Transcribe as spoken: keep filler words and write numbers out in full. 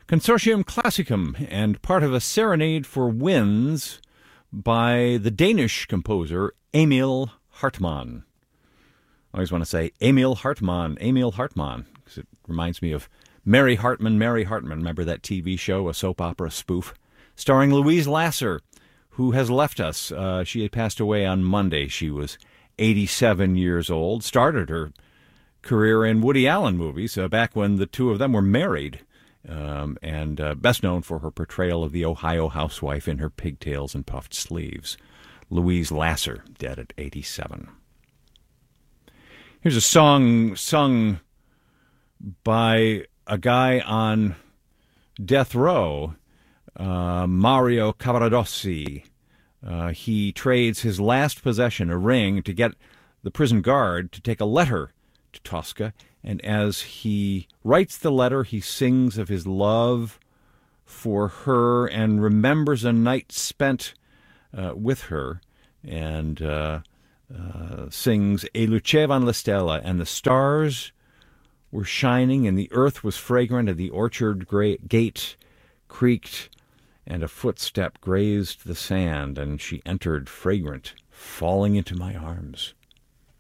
Consortium Classicum, and part of a serenade for winds by the Danish composer Emil Hartmann. I always want to say Emil Hartmann, Emil Hartmann, because it reminds me of Mary Hartman, Mary Hartman. Remember that T V show, a soap opera spoof, starring Louise Lasser, who has left us. Uh, she had passed away on Monday. She was eighty-seven years old, started her career in Woody Allen movies uh, back when the two of them were married. Um, and uh, best known for her portrayal of the Ohio housewife in her pigtails and puffed sleeves. Louise Lasser, dead at eighty-seven. Here's a song sung by a guy on death row, uh, Mario Cavaradossi. Uh, he trades his last possession, a ring, to get the prison guard to take a letter to Tosca. And as he writes the letter, he sings of his love for her and remembers a night spent uh, with her, and uh, uh, sings E lucevan la stella, and the stars were shining, and the earth was fragrant, and the orchard gra- gate creaked, and a footstep grazed the sand, and she entered fragrant, falling into my arms.